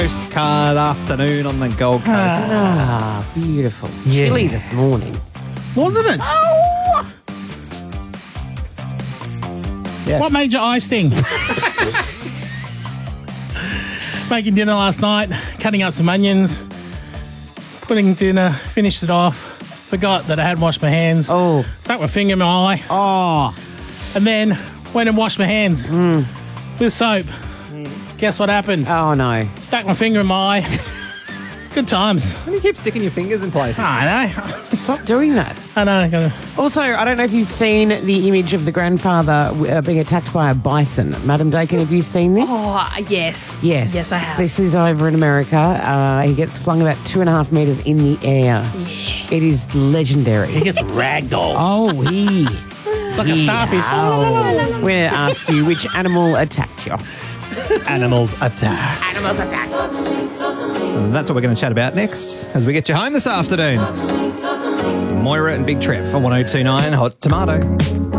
Postcard afternoon on the Gold Coast. Ah, beautiful. Yeah. Chilly this morning. Wasn't it? Yeah. What made your eye sting? Making dinner last night, cutting up some onions, putting dinner, finished it off, forgot that I hadn't washed my hands. Oh. Stuck my finger in my eye. Oh. And then went and washed my hands with soap. Guess what happened? Oh, no. Stuck my finger in my eye. Good times. Why do you keep sticking your fingers in places? I know. Stop doing that. I know. Also, I don't know if you've seen the image of the grandfather being attacked by a bison. Madam Dakin, have you seen this? Oh, yes. Yes. Yes, I have. This is over in America. He gets flung about 2.5 metres in the air. Yeah. It is legendary. He gets ragdolled. Oh, he. Like a starfish. Oh. We're going to ask you which animal attacked you. Animals attack. Animals attacked. And that's what we're going to chat about next as we get you home this afternoon. Moira and Big Trev for 1029 Hot Tomato.